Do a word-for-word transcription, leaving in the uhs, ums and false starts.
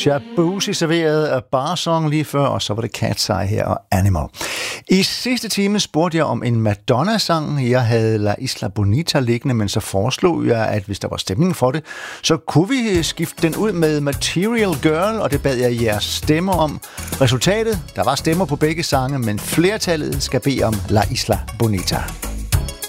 Shabuzi serverede af Bar Song lige før, og så var det Cat's Eye her og Animal. I sidste time spurgte jeg om en Madonna-sang. Jeg havde La Isla Bonita liggende, men så foreslog jeg, at hvis der var stemning for det, så kunne vi skifte den ud med Material Girl, og det bad jeg jeres stemmer om. Resultatet, der var stemmer på begge sange, men flertallet skal bede om La Isla Bonita.